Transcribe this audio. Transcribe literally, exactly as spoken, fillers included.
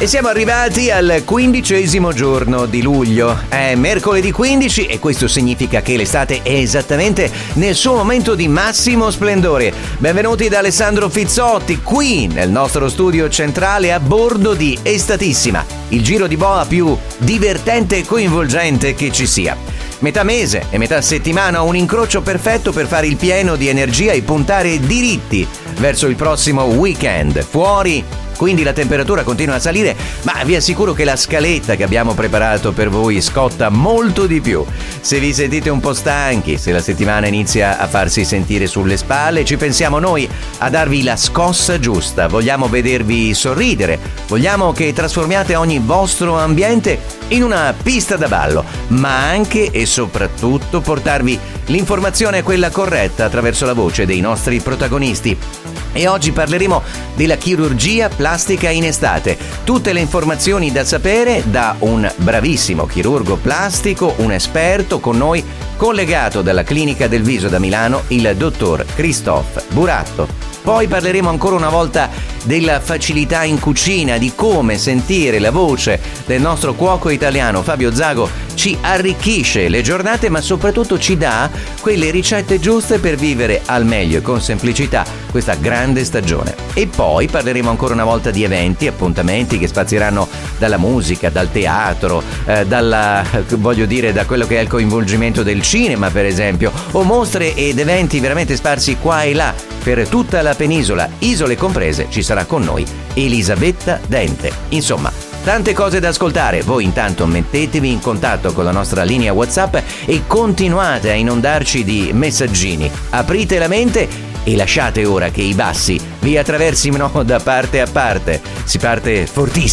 E siamo arrivati al quindicesimo giorno di luglio. È mercoledì quindici e questo significa che l'estate è esattamente nel suo momento di massimo splendore. Benvenuti da Alessandro Fizzotti, qui nel nostro studio centrale a bordo di Estatissima, il giro di boa più divertente e coinvolgente che ci sia. Metà mese e metà settimana, un incrocio perfetto per fare il pieno di energia e puntare diritti verso il prossimo weekend. Fuori, quindi la temperatura continua a salire, ma vi assicuro che la scaletta che abbiamo preparato per voi scotta molto di più. Se vi sentite un po' stanchi, se la settimana inizia a farsi sentire sulle spalle, ci pensiamo noi a darvi la scossa giusta. Vogliamo vedervi sorridere, vogliamo che trasformiate ogni vostro ambiente in una pista da ballo, ma anche e soprattutto portarvi l'informazione quella corretta attraverso la voce dei nostri protagonisti. E oggi parleremo della chirurgia plastica in estate. Tutte le informazioni da sapere da un bravissimo chirurgo plastico, un esperto con noi, collegato dalla Clinica del Viso da Milano, il dottor Christophe Buratto. Poi parleremo ancora una volta della facilità in cucina, di come sentire la voce del nostro cuoco italiano Fabio Zago ci arricchisce le giornate, ma soprattutto ci dà quelle ricette giuste per vivere al meglio e con semplicità questa grande stagione. E poi parleremo ancora una volta di eventi, appuntamenti che spazieranno dalla musica, dal teatro, eh, dalla, voglio dire, da quello che è il coinvolgimento del cinema, per esempio, o mostre ed eventi veramente sparsi qua e là per tutta la penisola, isole comprese. Ci sarà con noi Elisabetta Dente. Insomma, tante cose da ascoltare. Voi intanto mettetevi in contatto con la nostra linea WhatsApp e continuate a inondarci di messaggini. Aprite la mente e lasciate ora che i bassi vi attraversino da parte a parte. Si parte fortissimo.